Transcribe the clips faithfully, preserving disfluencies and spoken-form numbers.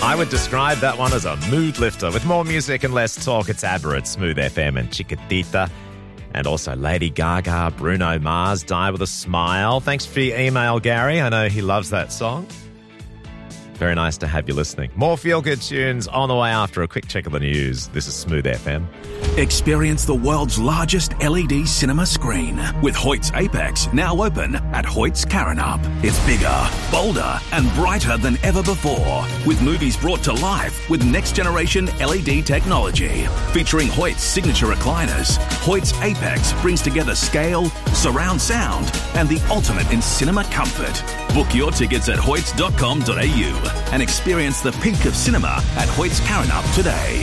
I would describe that one as a mood lifter. With more music and less talk, it's ABBA at Smooth F M and Chiquitita. And also Lady Gaga, Bruno Mars, Die With a Smile. Thanks for your email, Gary. I know he loves that song. Very nice to have you listening. More feel-good tunes on the way after a quick check of the news. This is Smooth F M. Experience the world's largest L E D cinema screen with Hoyt's Apex, now open at Hoyt's Karrinyup. It's bigger, bolder and brighter than ever before, with movies brought to life with next-generation L E D technology. Featuring Hoyt's signature recliners, Hoyt's Apex brings together scale, surround sound and the ultimate in cinema comfort. Book your tickets at hoyts dot com dot a u and experience the peak of cinema at Hoyt's Karrinyup today.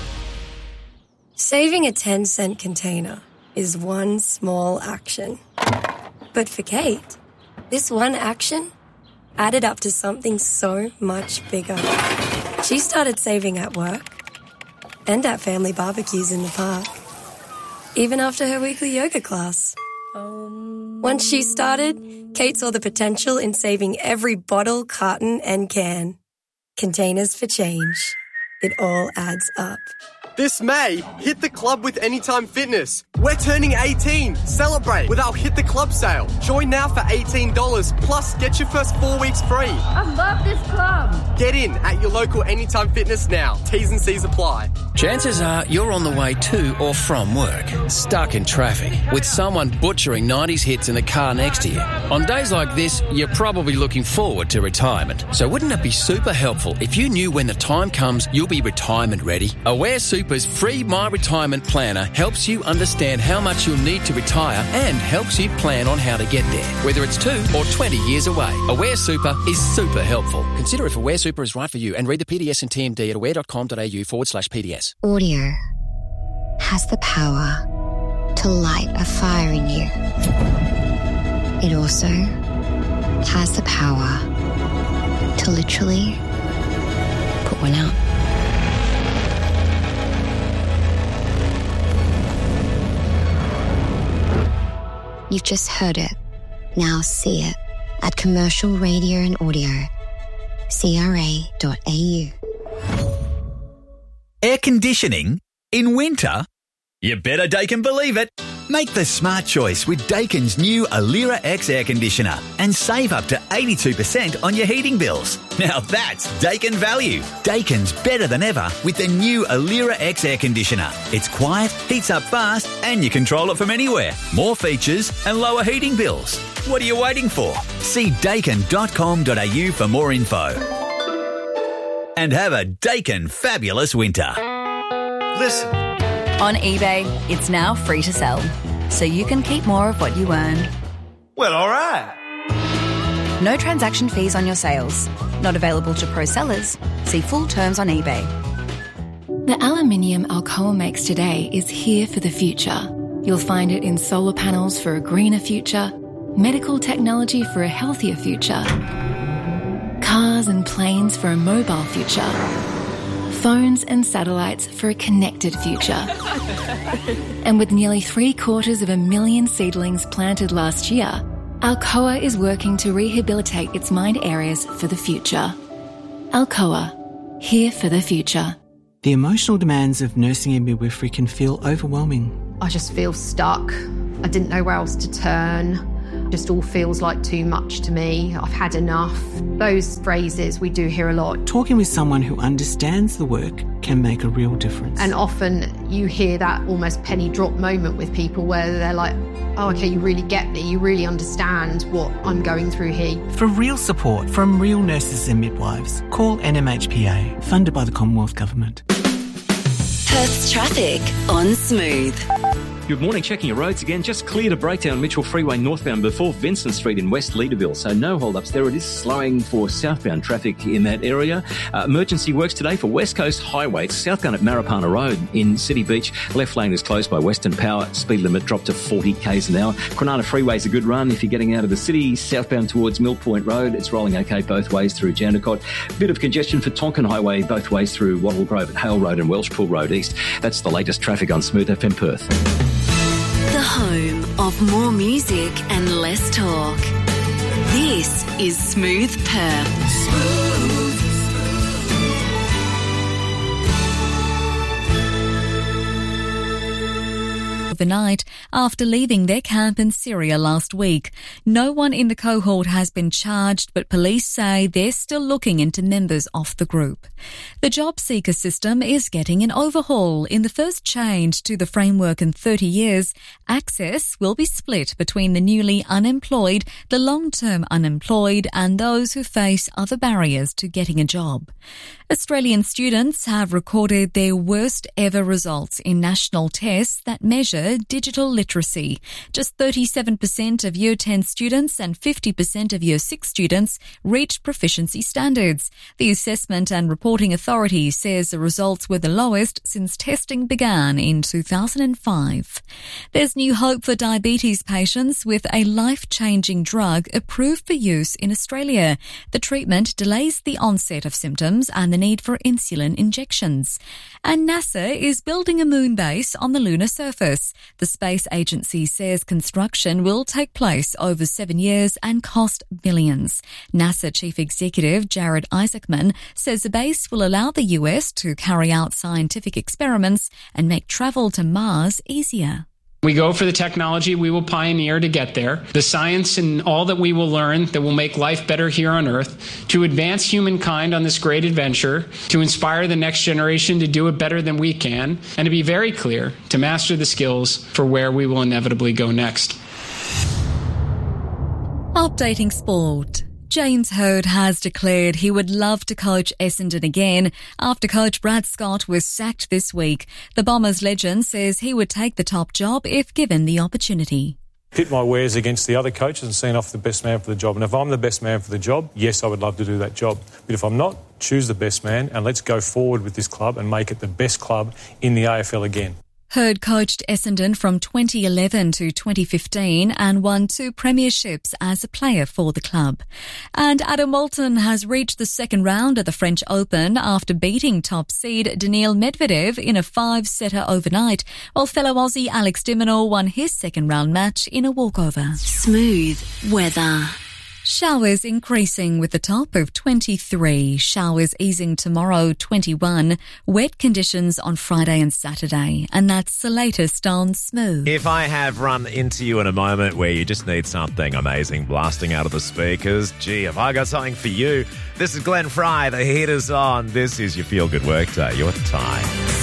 Saving a ten cent container is one small action. But for Kate, this one action added up to something so much bigger. She started saving at work and at family barbecues in the park, even after her weekly yoga class. Once she started, Kate saw the potential in saving every bottle, carton and can. Containers for change. It all adds up. This May, hit the club with Anytime Fitness. We're turning eighteen. Celebrate with our Hit the Club sale. Join now for eighteen dollars, plus get your first four weeks free. I love this club. Get in at your local Anytime Fitness now. T's and C's apply. Chances are you're on the way to or from work, stuck in traffic, with someone butchering nineties hits in the car next to you. On days like this, you're probably looking forward to retirement. So wouldn't it be super helpful if you knew when the time comes you'll be retirement ready? Aware Super's free My Retirement Planner helps you understand how much you'll need to retire and helps you plan on how to get there, whether it's two or twenty years away. Aware Super is super helpful. Consider if Aware Super is right for you and read the P D S and T M D at aware dot com dot a u forward slash P D S. Audio has the power to light a fire in you. It also has the power to literally put one out. You've just heard it. Now see it at Commercial Radio and Audio. C R A dot A U. Air conditioning in winter? You better Daikin believe it. Make the smart choice with Daikin's new Alira X air conditioner and save up to eighty-two percent on your heating bills. Now that's Daikin value. Daikin's better than ever with the new Alira X air conditioner. It's quiet, heats up fast and you control it from anywhere. More features and lower heating bills. What are you waiting for? See daikin dot com dot a u for more info. And have a Daikin fabulous winter. Listen. On eBay, it's now free to sell, so you can keep more of what you earn. Well, all right. No transaction fees on your sales. Not available to pro sellers. See full terms on eBay. The aluminium Alcoa makes today is here for the future. You'll find it in solar panels for a greener future, medical technology for a healthier future, cars and planes for a mobile future, phones and satellites for a connected future. And with nearly three quarters of a million seedlings planted last year, Alcoa is working to rehabilitate its mined areas for the future. Alcoa, here for the future. The emotional demands of nursing and midwifery can feel overwhelming. I just feel stuck. I didn't know where else to turn. Just all feels like too much to me. I've had enough. Those phrases we do hear a lot. Talking with someone who understands the work can make a real difference. And often you hear that almost penny drop moment with people where they're like, oh, okay, you really get me. You really understand what I'm going through here. For real support from real nurses and midwives, call N M H P A, funded by the Commonwealth Government. Perth's traffic on Smooth. Good morning. Checking your roads again. Just cleared a breakdown Mitchell Freeway northbound before Vincent Street in West Leaderville. So no hold-ups there. It is slowing for southbound traffic in that area. Uh, emergency works today for West Coast Highway. It's southbound at Marapana Road in City Beach. Left lane is closed by Western Power. Speed limit dropped to forty kays an hour. Cronulla Freeway is a good run if you're getting out of the city. Southbound towards Mill Point Road. It's rolling okay both ways through Jandakot. Bit of congestion for Tonkin Highway both ways through Wattle Grove at Hale Road and Welshpool Road East. That's the latest traffic on Smooth F M Perth. The home of more music and less talk. This is Smooth Perth. Smooth. overnight after leaving their camp in Syria last week. No one in the cohort has been charged, but police say they're still looking into members of the group. The job seeker system is getting an overhaul. In the first change to the framework in thirty years, access will be split between the newly unemployed, the long-term unemployed, and those who face other barriers to getting a job. Australian students have recorded their worst ever results in national tests that measure digital literacy. Just thirty-seven percent of Year ten students and fifty percent of Year six students reached proficiency standards. The Assessment and Reporting Authority says the results were the lowest since testing began in two thousand five. There's new hope for diabetes patients with a life-changing drug approved for use in Australia. The treatment delays the onset of symptoms and the need for insulin injections. And NASA is building a moon base on the lunar surface. The space agency says construction will take place over seven years and cost billions. NASA Chief Executive Jared Isaacman says the base will allow the U S to carry out scientific experiments and make travel to Mars easier. We go for the technology we will pioneer to get there, the science and all that we will learn that will make life better here on Earth, to advance humankind on this great adventure, to inspire the next generation to do it better than we can, and to be very clear, to master the skills for where we will inevitably go next. Updating sport. James Hird has declared he would love to coach Essendon again after coach Brad Scott was sacked this week. The Bombers legend says he would take the top job if given the opportunity. Pit my wares against the other coaches and seen off the best man for the job. And if I'm the best man for the job, yes, I would love to do that job. But if I'm not, choose the best man and let's go forward with this club and make it the best club in the A F L again. Hird coached Essendon from twenty eleven to twenty fifteen and won two premierships as a player for the club. And Adam Walton has reached the second round of the French Open after beating top seed Daniil Medvedev in a five-setter overnight, while fellow Aussie Alex de Minaur won his second round match in a walkover. Smooth weather. Showers increasing with the top of twenty-three. Showers easing tomorrow, twenty-one. Wet conditions on Friday and Saturday. And that's the latest on Smooth. If I have run into you in a moment where you just need something amazing blasting out of the speakers, gee, have I got something for you? This is Glenn Fry. The heat is on. This is your Feel Good Workday, your time.